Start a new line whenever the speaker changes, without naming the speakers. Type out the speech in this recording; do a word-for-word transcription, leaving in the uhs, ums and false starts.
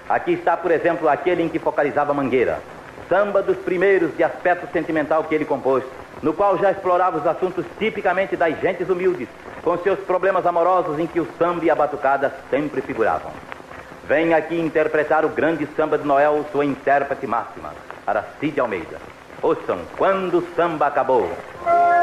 Aqui está, por exemplo, aquele em que focalizava Mangueira. Samba dos primeiros de aspecto sentimental que ele compôs, no qual já explorava os assuntos tipicamente das gentes humildes, com seus problemas amorosos em que o samba e a batucada sempre figuravam. Vem aqui interpretar o grande samba de Noel, sua intérprete máxima, Aracide Almeida. Ouçam, Quando o Samba Acabou.